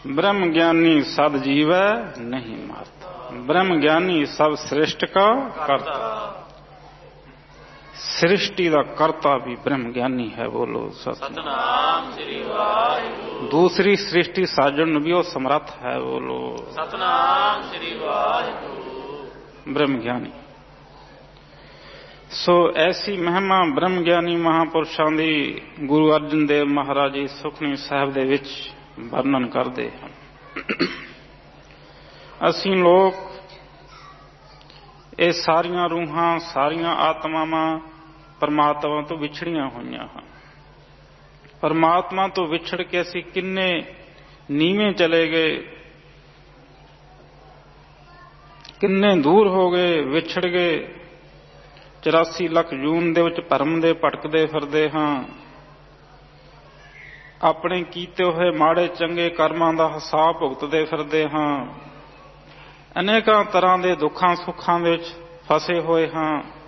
ब्रह्म ज्ञानी सद जीवै नहीं मारता, ब्रह्म ज्ञानी सब सृष्टि का करता। सृष्टि का कर्ता भी ब्रह्म ज्ञानी है। बोलो सतनाम श्री वाहिगुरु। दूसरी सृष्टि साजन भी वो समर्थ है। बोलो सतनाम श्री वाहिगुरु। ब्रह्म ज्ञानी। सो ऐसी महिमा ब्रह्म ज्ञानी महापुरुषों की गुरु अर्जन देव महाराज जी सुखमनी साहिब दे विच वर्णन करते हैं। असीं लोग ये सारियां रूहां सारियां आत्मावां परमात्मा तो विछड़ियां होईयां हैं। परमात्मा तो विछड़ के असीं किन्ने नीवें चले गए, किन्ने दूर हो गए, विछड़ गए। 84 ਲੱਖ ਜੂਨ ਦੇ ਵਿੱਚ ਭਰਮ ਦੇ ਭਟਕਦੇ ਫਿਰਦੇ ਹਾਂ। ਆਪਣੇ ਕੀਤੇ ਹੋਏ ਮਾੜੇ ਚੰਗੇ ਕਰਮਾਂ ਦਾ ਹਿਸਾਬ ਭੁਗਤਦੇ ਫਿਰਦੇ ਹਾਂ। ਅਨੇਕਾਂ ਤਰ੍ਹਾਂ ਦੇ ਦੁੱਖਾਂ ਸੁੱਖਾਂ ਦੇ ਵਿੱਚ ਫਸੇ ਹੋਏ ਹਾਂ।